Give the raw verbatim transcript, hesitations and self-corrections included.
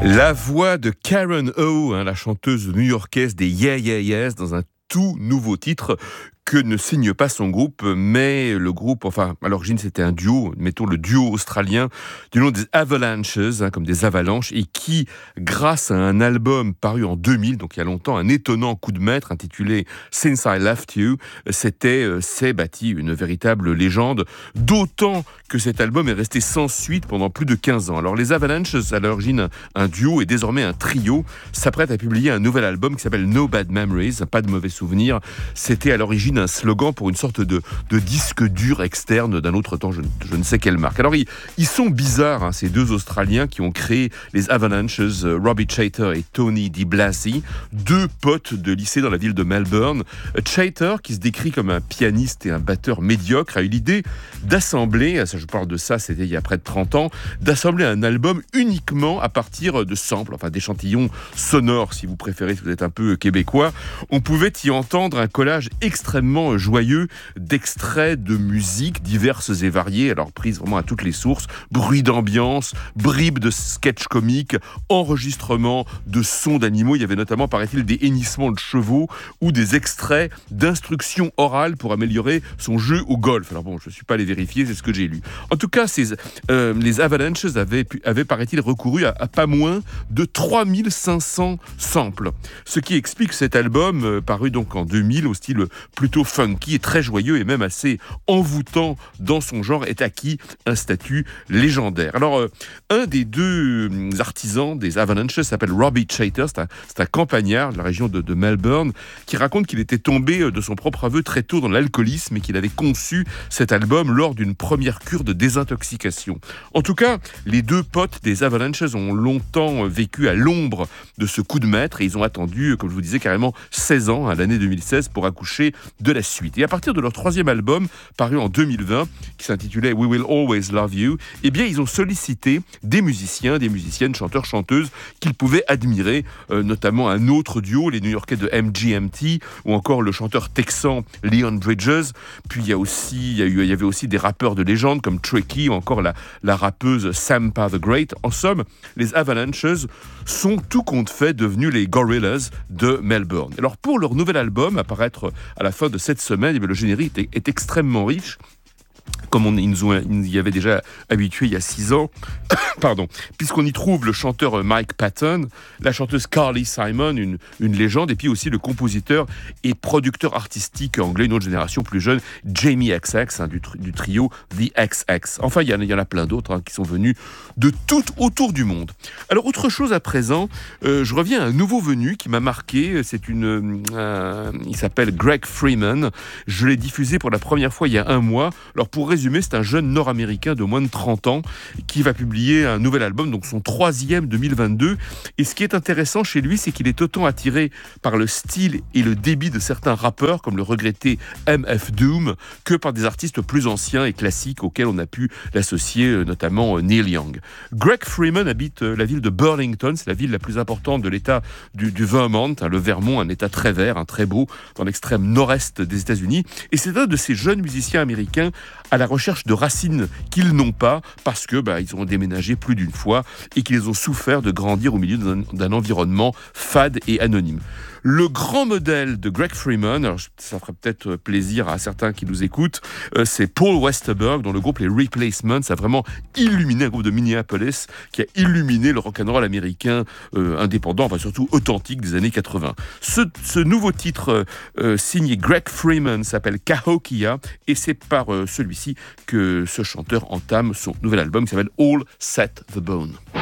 La voix de Karen O, hein, la chanteuse new-yorkaise des Yeah Yeah Yeahs, dans un tout nouveau titre que ne signe pas son groupe, mais le groupe, enfin, à l'origine c'était un duo, mettons le duo australien du nom des Avalanches, hein, comme des avalanches, et qui, grâce à un album paru en deux mille, donc il y a longtemps, un étonnant coup de maître intitulé Since I Left You, c'était, euh, s'est bâti une véritable légende, d'autant que cet album est resté sans suite pendant plus de quinze ans. Alors les Avalanches, à l'origine un duo et désormais un trio, s'apprêtent à publier un nouvel album qui s'appelle No Bad Memories, pas de mauvais souvenirs. C'était à l'origine un slogan pour une sorte de, de disque dur externe d'un autre temps, je, je ne sais quelle marque. Alors ils, ils sont bizarres, hein, ces deux Australiens qui ont créé les Avalanches, euh, Robbie Chater et Tony Di Blasi, deux potes de lycée dans la ville de Melbourne. Chater, qui se décrit comme un pianiste et un batteur médiocre, a eu l'idée d'assembler, ça je parle de ça, c'était il y a près de trente ans, d'assembler un album uniquement à partir de samples, enfin d'échantillons sonores, si vous préférez, si vous êtes un peu québécois. On pouvait y entendre un collage extrêmement joyeux d'extraits de musique diverses et variées, alors prises vraiment à toutes les sources, bruits d'ambiance, bribes de sketchs comiques, enregistrements de sons d'animaux. Il y avait notamment, paraît-il, des hennissements de chevaux ou des extraits d'instructions orales pour améliorer son jeu au golf. Alors bon, je ne suis pas allé vérifier, c'est ce que j'ai lu. En tout cas, ces, euh, les Avalanches avaient, avaient, paraît-il, recouru à, à pas moins de trois mille cinq cents samples, ce qui explique cet album, euh, paru donc en deux mille, au style plutôt funky et très joyeux et même assez envoûtant dans son genre, est acquis un statut légendaire. Alors, euh, un des deux artisans des Avalanches s'appelle Robbie Chater, c'est un, c'est un campagnard de la région de, de Melbourne, qui raconte qu'il était tombé de son propre aveu très tôt dans l'alcoolisme et qu'il avait conçu cet album lors d'une première cure de désintoxication. En tout cas, les deux potes des Avalanches ont longtemps vécu à l'ombre de ce coup de maître et ils ont attendu, comme je vous disais, carrément seize ans, à l'année deux mille seize, pour accoucher de la suite. Et à partir de leur troisième album, paru en deux mille vingt, qui s'intitulait We Will Always Love You, eh bien, ils ont sollicité des musiciens, des musiciennes, chanteurs, chanteuses qu'ils pouvaient admirer, euh, notamment un autre duo, les New-Yorkais de M G M T, ou encore le chanteur texan Leon Bridges. Puis il y a aussi, il y, a eu, il y avait aussi des rappeurs de légende comme Tricky ou encore la, la rappeuse Sampa the Great. En somme, les Avalanches sont tout compte fait devenus les Gorillaz de Melbourne. Alors pour leur nouvel album, à paraître à la fin de cette semaine, le générique est, est extrêmement riche, comme on, ils, nous ont, ils nous y avaient déjà habitués il y a six ans, pardon, puisqu'on y trouve le chanteur Mike Patton, la chanteuse Carly Simon, une, une légende, et puis aussi le compositeur et producteur artistique anglais, une autre génération plus jeune, Jamie X X, hein, du, du trio The X X. Enfin, il y en a, il y en a plein d'autres, hein, qui sont venus de tout autour du monde. Alors, autre chose à présent, euh, je reviens à un nouveau venu qui m'a marqué, c'est une, euh, il s'appelle Greg Freeman, je l'ai diffusé pour la première fois il y a un mois. Alors, pour résumer, c'est un jeune nord-américain de moins de trente ans qui va publier un nouvel album, donc son troisième deux mille vingt-deux. Et ce qui est intéressant chez lui, c'est qu'il est autant attiré par le style et le débit de certains rappeurs, comme le regretté M F Doom, que par des artistes plus anciens et classiques auxquels on a pu l'associer, notamment Neil Young. Greg Freeman habite la ville de Burlington, c'est la ville la plus importante de l'état du, du Vermont, hein, le Vermont, un état très vert, hein, très beau, dans l'extrême nord-est des États-Unis. Et c'est un de ces jeunes musiciens américains à la recherche de racines qu'ils n'ont pas parce que bah, ils ont déménagé plus d'une fois et qu'ils ont souffert de grandir au milieu d'un, d'un environnement fade et anonyme. Le grand modèle de Greg Freeman, alors ça ferait peut-être plaisir à certains qui nous écoutent, euh, c'est Paul Westerberg, dont le groupe Les Replacements a vraiment illuminé, un groupe de Minneapolis qui a illuminé le rock'n'roll américain euh, indépendant, enfin surtout authentique des années quatre-vingts. Ce, ce nouveau titre euh, signé Greg Freeman s'appelle Cahokia et c'est par euh, celui-ci que ce chanteur entame son nouvel album qui s'appelle All Set the Bone.